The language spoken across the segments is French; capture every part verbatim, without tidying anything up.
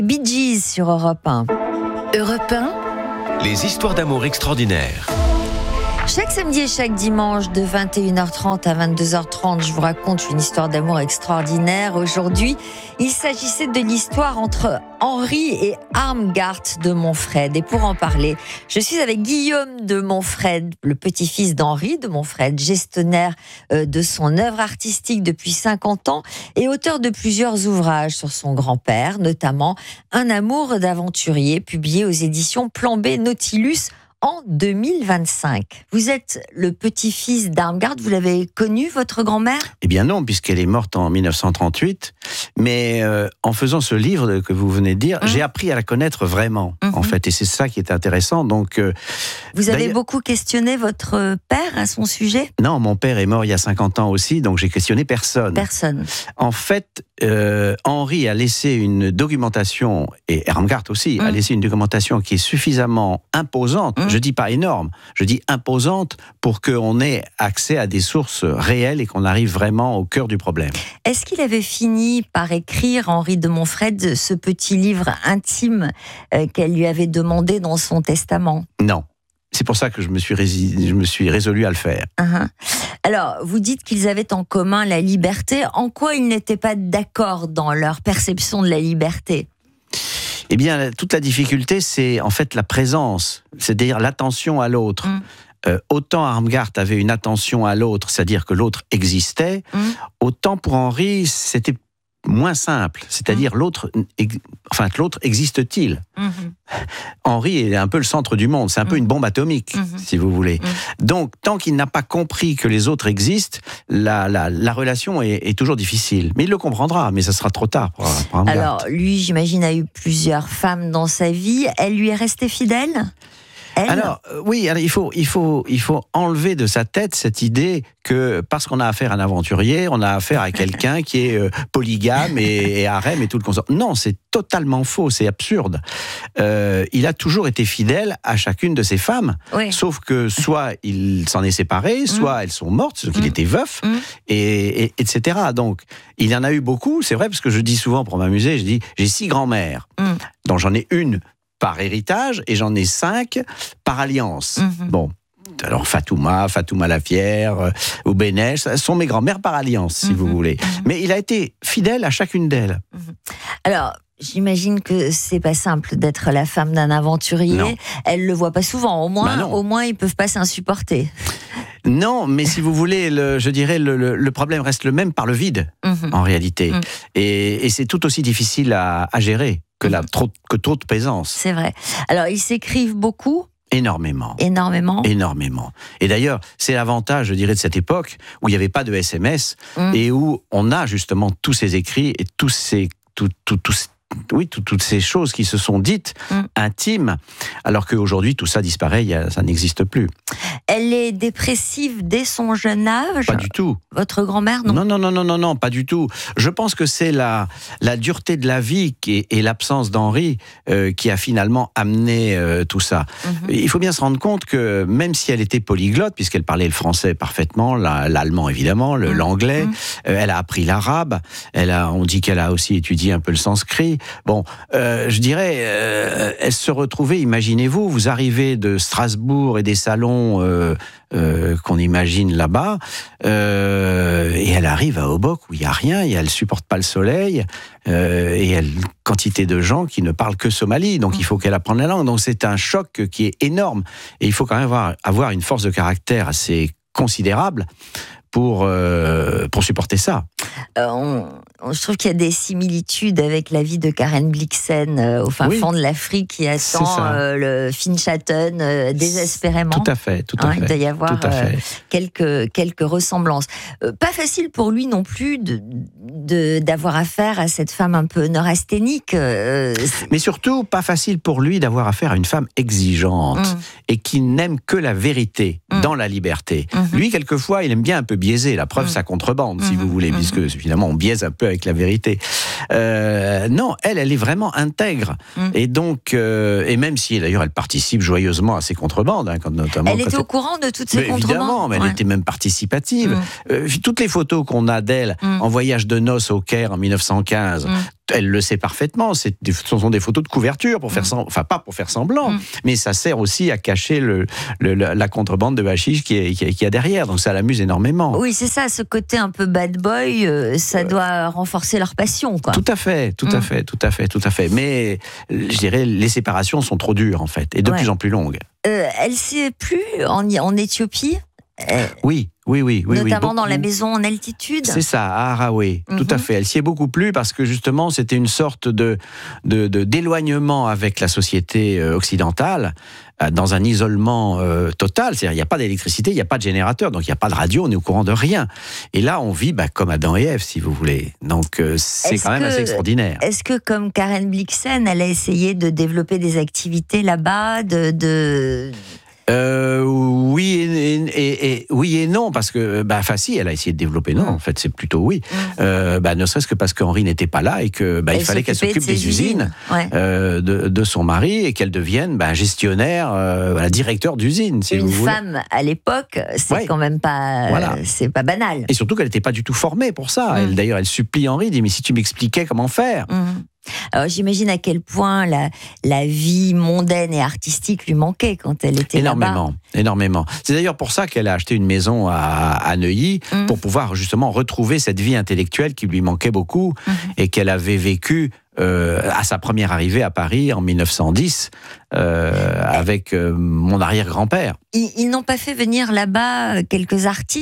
Bee Gees sur Europe un. Europe un. Les histoires d'amour extraordinaires. Chaque samedi et chaque dimanche de vingt et une heures trente à vingt-deux heures trente, je vous raconte une histoire d'amour extraordinaire. Aujourd'hui, il s'agissait de l'histoire entre Henri et Armgard de Montfred. Et pour en parler, je suis avec Guillaume de Montfred, le petit-fils d'Henri de Montfred, gestionnaire de son œuvre artistique depuis cinquante ans et auteur de plusieurs ouvrages sur son grand-père, notamment Un amour d'aventurier, publié aux éditions Plan B Nautilus en deux mille vingt-cinq. Vous êtes le petit-fils d'Armgard, vous l'avez connu, votre grand-mère ? Eh bien non, puisqu'elle est morte en mille neuf cent trente-huit. Mais euh, en faisant ce livre que vous venez de dire, mmh. j'ai appris à la connaître vraiment, mmh. en fait. Et c'est ça qui est intéressant. Donc, euh, vous avez beaucoup questionné votre père à son sujet ? Non, mon père est mort il y a cinquante ans aussi, donc j'ai questionné personne. Personne. En fait, euh, Henri a laissé une documentation, et Armgard aussi, mmh. a laissé une documentation qui est suffisamment imposante. Mmh. Je dis pas énorme, je dis imposante pour qu'on ait accès à des sources réelles et qu'on arrive vraiment au cœur du problème. Est-ce qu'il avait fini par écrire, Henri de Montfred, ce petit livre intime euh, qu'elle lui avait demandé dans son testament ? Non. C'est pour ça que je me suis, rési... je me suis résolu à le faire. Uh-huh. Alors, vous dites qu'ils avaient en commun la liberté. En quoi ils n'étaient pas d'accord dans leur perception de la liberté ? Eh bien, toute la difficulté, c'est en fait la présence, c'est-à-dire l'attention à l'autre. Mmh. Euh, autant Armgard avait une attention à l'autre, c'est-à-dire que l'autre existait, mmh. autant pour Henri, c'était moins simple, c'est-à-dire mmh. l'autre, enfin, l'autre existe-t-il ? mmh. Henri est un peu le centre du monde, c'est un mmh. peu une bombe atomique, mmh. si vous voulez. Mmh. Donc, tant qu'il n'a pas compris que les autres existent, la, la, la relation est, est toujours difficile. Mais il le comprendra, mais ça sera trop tard pour, pour Armgard. Alors, lui, j'imagine, a eu plusieurs femmes dans sa vie. Elle lui est restée fidèle ? Elle ? Alors euh, oui, alors, il faut il faut il faut enlever de sa tête cette idée que parce qu'on a affaire à un aventurier, on a affaire à quelqu'un qui est euh, polygame et, et harem et tout le consort. Non, c'est totalement faux, c'est absurde. Euh, il a toujours été fidèle à chacune de ses femmes, oui. sauf que soit il s'en est séparé, soit mmh. elles sont mortes, sauf qu'il mmh. était veuf, mmh. et, et etc. Donc il y en a eu beaucoup, c'est vrai, parce que je dis souvent pour m'amuser, je dis j'ai six grands-mères, mmh. dont j'en ai une par héritage, et j'en ai cinq par alliance. Mmh. Bon, alors Fatouma, Fatouma la Fière, euh, ou Bénèche, ce sont mes grands-mères par alliance, si mmh. vous voulez. Mmh. Mais il a été fidèle à chacune d'elles. Mmh. Alors, j'imagine que c'est pas simple d'être la femme d'un aventurier. Non. Elle le voit pas souvent. Au moins, bah au moins ils peuvent pas s'insupporter. Non, mais si vous voulez, le, je dirais, le, le, le problème reste le même par le vide, mmh. en réalité. Mmh. Et, et c'est tout aussi difficile à, à gérer que, la, trop, que trop de présence. C'est vrai. Alors, ils s'écrivent beaucoup ? Énormément. Énormément. Énormément. Et d'ailleurs, c'est l'avantage, je dirais, de cette époque où il n'y avait pas de S M S mmh. et où on a justement tous ces écrits et tous ces... Tout, tout, tout, oui, tout, toutes ces choses qui se sont dites, mmh. intimes, alors qu'aujourd'hui, tout ça disparaît, y a, ça n'existe plus. Elle est dépressive dès son jeune âge ? Pas du tout. Votre grand-mère, non ? Non, non, non, non, non, non, pas du tout. Je pense que c'est la, la dureté de la vie qui, et l'absence d'Henri euh, qui a finalement amené euh, tout ça. Mmh. Il faut bien se rendre compte que même si elle était polyglotte, puisqu'elle parlait le français parfaitement, la, l'allemand évidemment, le, mmh. l'anglais, mmh. Euh, elle a appris l'arabe, elle a, on dit qu'elle a aussi étudié un peu le sanskrit. Bon, euh, je dirais, euh, elle se retrouvait, imaginez-vous, vous arrivez de Strasbourg et des salons euh, euh, qu'on imagine là-bas, euh, et elle arrive à Obock où il n'y a rien, et elle ne supporte pas le soleil, euh, et elle une quantité de gens qui ne parlent que somali, donc il faut qu'elle apprenne la langue. Donc c'est un choc qui est énorme, et il faut quand même avoir, avoir une force de caractère assez considérable pour, euh, pour supporter ça. Euh, on, on, je trouve qu'il y a des similitudes avec la vie de Karen Blixen euh, au fin oui. fond de l'Afrique qui attend euh, le Finchaten euh, désespérément. Tout à fait, tout à hein, fait. Il doit y avoir euh, quelques, quelques ressemblances. Euh, pas facile pour lui non plus de, de, d'avoir affaire à cette femme un peu neurasthénique. Euh, Mais surtout, pas facile pour lui d'avoir affaire à une femme exigeante mmh. et qui n'aime que la vérité mmh. dans la liberté. Mmh. Lui, quelquefois, il aime bien un peu biaiser. La preuve, mmh. sa contrebande, mmh. si vous voulez, mmh. puisque finalement, on biaise un peu avec la vérité. Euh, non, elle, elle est vraiment intègre. Mmh. Et donc, euh, et même si, d'ailleurs, elle participe joyeusement à ces contrebandes, hein, quand, notamment... Elle quand était elle... au courant de toutes ces mais contrebandes. Évidemment, mais elle ouais. était même participative. Mmh. Euh, toutes les photos qu'on a d'elle mmh. en voyage de noces au Caire en mille neuf cent quinze, mmh. elle le sait parfaitement. C'est, ce sont des photos de couverture pour faire, sem- enfin pas pour faire semblant, mm. mais ça sert aussi à cacher le, le, la contrebande de hashish qui est, qui est, qui est derrière. Donc ça l'amuse énormément. Oui, c'est ça, ce côté un peu bad boy, euh, ça doit renforcer leur passion, quoi. Tout à fait, tout mm. à fait, tout à fait, tout à fait. Mais je dirais les séparations sont trop dures en fait, et de ouais. plus en plus longues. Euh, elle ne sait plus en, en Éthiopie. Euh, oui. Oui, oui, oui. Notamment oui, dans la maison en altitude. C'est ça, à Harawé, mm-hmm. tout à fait. Elle s'y est beaucoup plu parce que justement, c'était une sorte de, de, de d'éloignement avec la société occidentale, dans un isolement euh, total. C'est-à-dire, il n'y a pas d'électricité, il n'y a pas de générateur, donc il n'y a pas de radio, on est au courant de rien. Et là, on vit bah, comme Adam et Ève, si vous voulez. Donc, euh, c'est est-ce quand même que, assez extraordinaire. Est-ce que, comme Karen Blixen, elle a essayé de développer des activités là-bas, de... de... Euh, oui et, et, et, oui et non, parce que, bah, enfin, si, elle a essayé de développer, non, mmh. en fait, c'est plutôt oui. Mmh. Euh, bah, ne serait-ce que parce qu'Henri n'était pas là et que, bah, il fallait qu'elle s'occupe des usines, ouais. euh, de, de son mari et qu'elle devienne, bah, gestionnaire, euh, voilà, directeur d'usine, si Une vous voulez. Une femme, à l'époque, c'est ouais. quand même pas, voilà. c'est pas banal. Et surtout qu'elle n'était pas du tout formée pour ça. Mmh. Elle, d'ailleurs, elle supplie Henri, dit, mais si tu m'expliquais comment faire. Mmh. Alors j'imagine à quel point la, la vie mondaine et artistique lui manquait quand elle était énormément, là-bas. Énormément. C'est d'ailleurs pour ça qu'elle a acheté une maison à, à Neuilly, mmh. pour pouvoir justement retrouver cette vie intellectuelle qui lui manquait beaucoup mmh. et qu'elle avait vécue euh, à sa première arrivée à Paris en mille neuf cent dix euh, avec euh, mon arrière-grand-père. Ils, ils n'ont pas fait venir là-bas quelques artistes ?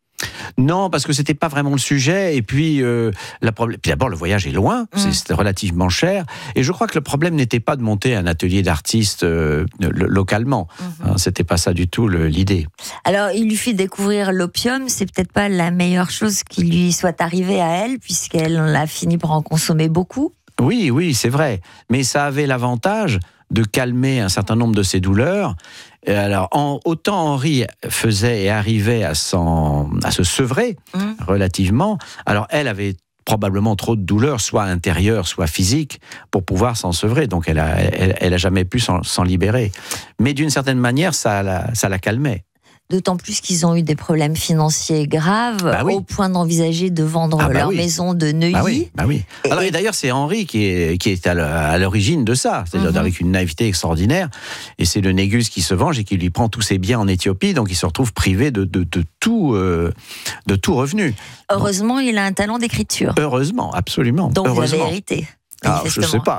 Non, parce que c'était pas vraiment le sujet. Et puis, euh, la problème... puis d'abord, le voyage est loin, mmh. c'est, c'est relativement cher. Et je crois que le problème n'était pas de monter un atelier d'artistes euh, localement. Mmh. Hein, c'était pas ça du tout le, l'idée. Alors, il lui fit découvrir l'opium. C'est peut-être pas la meilleure chose qui lui soit arrivée à elle, puisqu'elle a fini par en consommer beaucoup. Oui, oui, c'est vrai. Mais ça avait l'avantage de calmer un certain nombre de ses douleurs. Alors, en, autant Henri faisait et arrivait à, s'en, à se sevrer mmh. relativement, alors elle avait probablement trop de douleurs, soit intérieures, soit physiques, pour pouvoir s'en sevrer. Donc, elle a, elle, elle a jamais pu s'en, s'en libérer. Mais d'une certaine manière, ça la, ça la calmait. D'autant plus qu'ils ont eu des problèmes financiers graves, bah oui. au point d'envisager de vendre ah bah leur oui. maison de Neuilly. Bah oui, bah oui. Et, Alors, et d'ailleurs, c'est Henri qui est, qui est à l'origine de ça, c'est-à-dire mm-hmm. avec une naïveté extraordinaire. Et c'est le Négus qui se venge et qui lui prend tous ses biens en Éthiopie, donc il se retrouve privé de, de, de, tout, euh, de tout revenu. Heureusement, bon. il a un talent d'écriture. Heureusement, absolument. Donc Heureusement. vous avez hérité. Ah, je ne sais pas.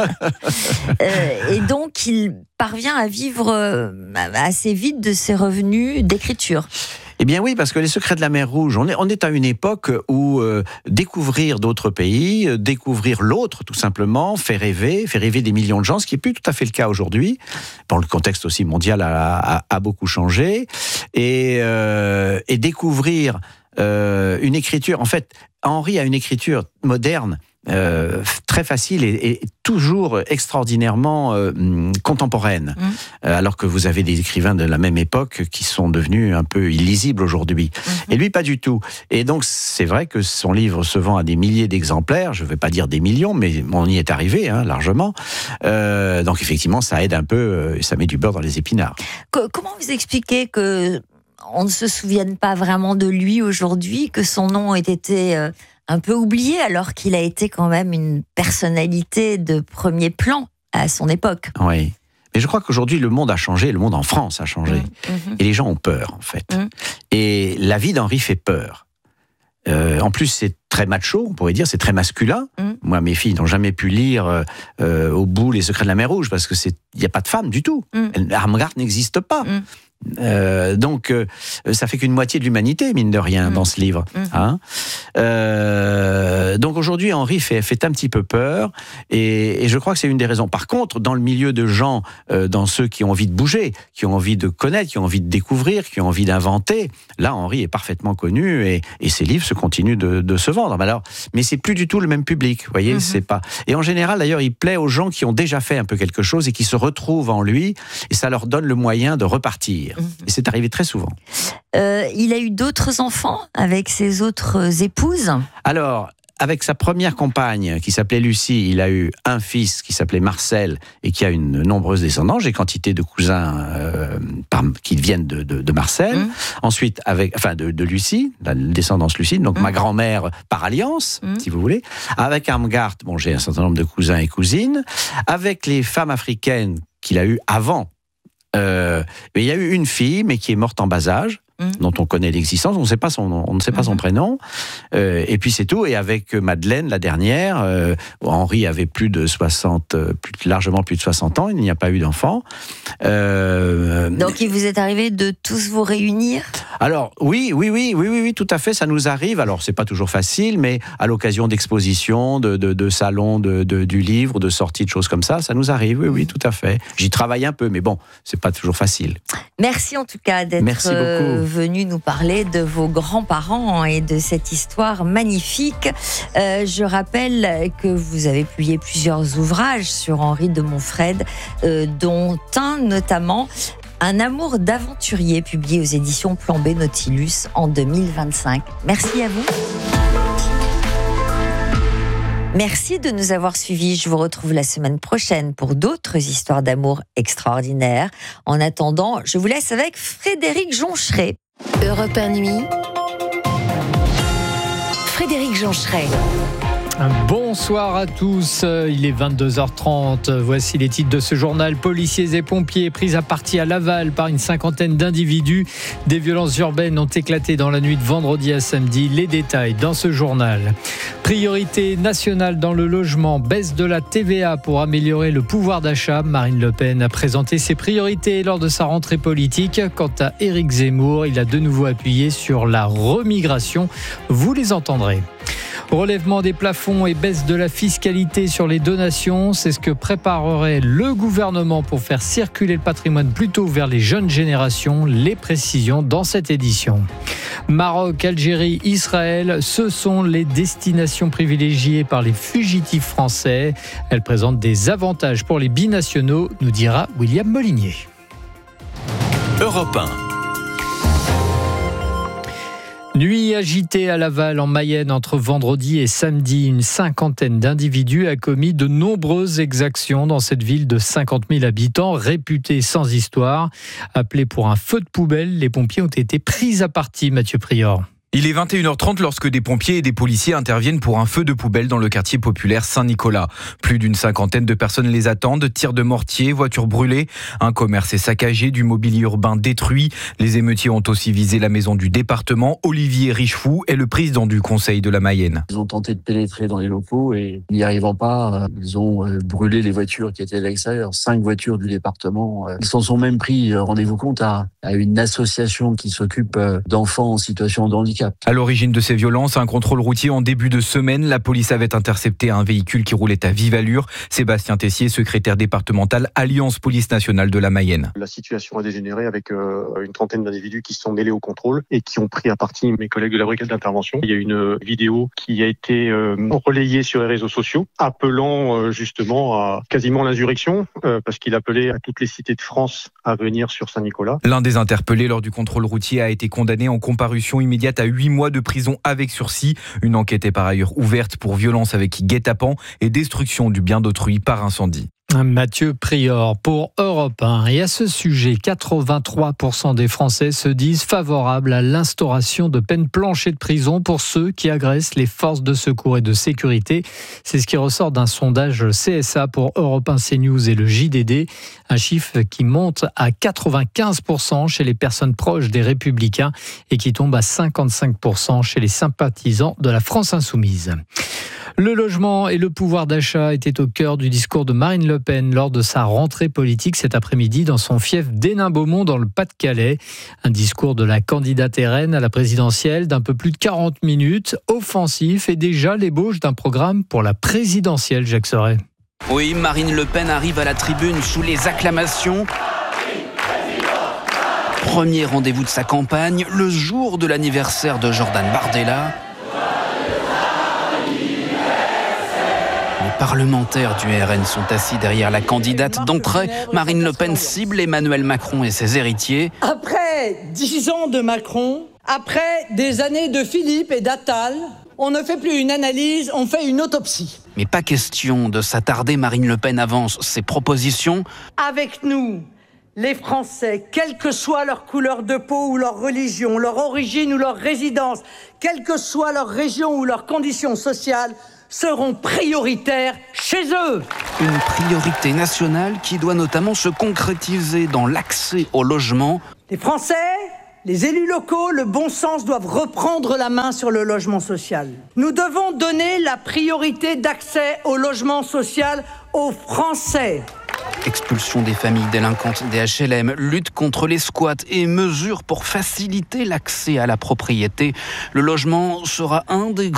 euh, et donc, il parvient à vivre euh, assez vite de ses revenus d'écriture. Eh bien oui, parce que les secrets de la mer Rouge, on est, on est à une époque où euh, découvrir d'autres pays, euh, découvrir l'autre tout simplement, fait rêver, fait rêver des millions de gens, ce qui n'est plus tout à fait le cas aujourd'hui. Bon, le contexte aussi mondial a, a, a beaucoup changé. Et, euh, et découvrir euh, une écriture, en fait, Henri a une écriture moderne, Euh, très facile et, et toujours extraordinairement euh, contemporaine, mmh. euh, alors que vous avez des écrivains de la même époque qui sont devenus un peu illisibles aujourd'hui. Mmh. Et lui, pas du tout. Et donc, c'est vrai que son livre se vend à des milliers d'exemplaires, je ne vais pas dire des millions, mais on y est arrivé, hein, largement. Euh, donc, effectivement, ça aide un peu, euh, ça met du beurre dans les épinards. Que, comment vous expliquez que on ne se souvienne pas vraiment de lui aujourd'hui, que son nom ait été... Euh un peu oublié, alors qu'il a été quand même une personnalité de premier plan à son époque. Oui, mais je crois qu'aujourd'hui, le monde a changé, le monde en France a changé. Mmh. Et les gens ont peur, en fait. Mmh. Et la vie d'Henri fait peur. Euh, en plus, c'est très macho, on pourrait dire, c'est très masculin. Mmh. Moi, mes filles n'ont jamais pu lire euh, au bout Les secrets de la mer Rouge, parce que c'est, il n'y a pas de femme du tout. Mmh. Armgard n'existe pas. Mmh. Euh, donc, euh, ça fait qu'une moitié de l'humanité, mine de rien, mmh. dans ce livre. Mmh. Hein euh, donc aujourd'hui, Henri fait, fait un petit peu peur, et, et je crois que c'est une des raisons. Par contre, dans le milieu de gens, euh, dans ceux qui ont envie de bouger, qui ont envie de connaître, qui ont envie de découvrir, qui ont envie d'inventer, là, Henri est parfaitement connu, et, et ses livres se continuent de, de se vendre. Alors, mais c'est plus du tout le même public, vous voyez, mmh. c'est pas. Et en général, d'ailleurs, il plaît aux gens qui ont déjà fait un peu quelque chose et qui se retrouvent en lui, et ça leur donne le moyen de repartir. Et c'est arrivé très souvent. Euh, il a eu d'autres enfants avec ses autres épouses ? Alors, avec sa première compagne, qui s'appelait Lucie, il a eu un fils qui s'appelait Marcel et qui a une nombreuse descendance. J'ai quantité de cousins euh, par, qui viennent de, de, de Marcel. Mmh. Ensuite, avec, enfin de, de Lucie, la descendance Lucie, donc mmh. ma grand-mère par alliance, mmh. si vous voulez. Avec Armgard, bon, j'ai un certain nombre de cousins et cousines. Avec les femmes africaines qu'il a eues avant, euh, il y a eu une fille, mais qui est morte en bas âge. Mmh. dont on connaît l'existence, on ne sait pas son, on ne sait pas mmh. son prénom, euh, et puis c'est tout. Et avec Madeleine, la dernière, euh, Henri avait plus de soixante, plus, largement plus de soixante ans, il n'y a pas eu d'enfant. Euh, Donc il vous est arrivé de tous vous réunir ? Alors oui, oui, oui, oui, oui, oui, tout à fait, ça nous arrive. Alors c'est pas toujours facile, mais à l'occasion d'expositions, de, de, de salons, de, de, du livre, de sorties, de choses comme ça, ça nous arrive, oui, oui, tout à fait. J'y travaille un peu, mais bon, c'est pas toujours facile. Merci en tout cas d'être Merci beaucoup. venu nous parler de vos grands-parents et de cette histoire magnifique. Euh, je rappelle que vous avez publié plusieurs ouvrages sur Henri de Montfred, euh, dont un notamment Un amour d'aventurier, publié aux éditions Plan B Nautilus en deux mille vingt-cinq. Merci à vous. Merci de nous avoir suivis. Je vous retrouve la semaine prochaine pour d'autres histoires d'amour extraordinaires. En attendant, je vous laisse avec Frédéric Joncheret. Europe un Nuit. Frédéric Joncheret. Bonsoir à tous, il est vingt-deux heures trente. Voici les titres de ce journal. Policiers et pompiers pris à partie à Laval par une cinquantaine d'individus. Des violences urbaines ont éclaté dans la nuit de vendredi à samedi. Les détails dans ce journal. Priorité nationale dans le logement, baisse de la T V A pour améliorer le pouvoir d'achat. Marine Le Pen a présenté ses priorités lors de sa rentrée politique. Quant à Éric Zemmour, il a de nouveau appuyé sur la remigration. Vous les entendrez. Relèvement des plafonds et baisse de la fiscalité sur les donations, c'est ce que préparerait le gouvernement pour faire circuler le patrimoine plutôt vers les jeunes générations. Les précisions dans cette édition. Maroc, Algérie, Israël, ce sont les destinations privilégiées par les fugitifs français. Elles présentent des avantages pour les binationaux, nous dira William Molinier. Europe un. Nuit agitée à Laval en Mayenne entre vendredi et samedi. Une cinquantaine d'individus a commis de nombreuses exactions dans cette ville de cinquante mille habitants, réputée sans histoire. Appelés pour un feu de poubelle, les pompiers ont été pris à partie, Mathieu Prior. Il est vingt et une heures trente lorsque des pompiers et des policiers interviennent pour un feu de poubelle dans le quartier populaire Saint-Nicolas. Plus d'une cinquantaine de personnes les attendent, tirs de mortier, voitures brûlées. Un commerce est saccagé, du mobilier urbain détruit. Les émeutiers ont aussi visé la maison du département. Olivier Richefou est le président du conseil de la Mayenne. Ils ont tenté de pénétrer dans les locaux et n'y arrivant pas, ils ont brûlé les voitures qui étaient à l'extérieur. Cinq voitures du département. Ils s'en sont même pris, rendez-vous compte, à, à une association qui s'occupe d'enfants en situation de handicap. À l'origine de ces violences, un contrôle routier en début de semaine. La police avait intercepté un véhicule qui roulait à vive allure. Sébastien Tessier, secrétaire départemental Alliance Police Nationale de la Mayenne. La situation a dégénéré avec euh, une trentaine d'individus qui se sont mêlés au contrôle et qui ont pris à partie mes collègues de la brigade d'intervention. Il y a une vidéo qui a été euh, relayée sur les réseaux sociaux, appelant euh, justement à quasiment l'insurrection, euh, parce qu'il appelait à toutes les cités de France à venir sur Saint-Nicolas. L'un des interpellés lors du contrôle routier a été condamné en comparution immédiate à huit mois de prison avec sursis. Une enquête est par ailleurs ouverte pour violence avec guet-apens et destruction du bien d'autrui par incendie. Mathieu Prior pour Europe un. Et à ce sujet, quatre-vingt-trois pour cent des Français se disent favorables à l'instauration de peines planchées de prison pour ceux qui agressent les forces de secours et de sécurité. C'est ce qui ressort d'un sondage C S A pour Europe un, CNews et le J D D. Un chiffre qui monte à quatre-vingt-quinze pour cent chez les personnes proches des Républicains et qui tombe à cinquante-cinq pour cent chez les sympathisants de la France Insoumise. Le logement et le pouvoir d'achat étaient au cœur du discours de Marine Le Pen lors de sa rentrée politique cet après-midi dans son fief d'Hénin-Beaumont dans le Pas-de-Calais. Un discours de la candidate R N à la présidentielle d'un peu plus de quarante minutes, offensif et déjà l'ébauche d'un programme pour la présidentielle, Jacques Serret. Oui, Marine Le Pen arrive à la tribune sous les acclamations. Premier rendez-vous de sa campagne, le jour de l'anniversaire de Jordan Bardella. Les parlementaires du R N sont assis derrière la candidate d'entrée. Marine Le Pen cible Emmanuel Macron et ses héritiers. Après dix ans de Macron, après des années de Philippe et d'Attal, On ne fait plus une analyse, on fait une autopsie. Mais pas question de s'attarder, Marine Le Pen avance ses propositions. Avec nous, les Français, quelle que soit leur couleur de peau ou leur religion, leur origine ou leur résidence, quelle que soit leur région ou leurs conditions sociales, seront prioritaires chez eux. Une priorité nationale qui doit notamment se concrétiser dans l'accès au logement. Les Français, les élus locaux, le bon sens doivent reprendre la main sur le logement social. Nous devons donner la priorité d'accès au logement social aux Français. Expulsion des familles délinquantes des H L M, lutte contre les squats et mesures pour faciliter l'accès à la propriété. Le logement sera un des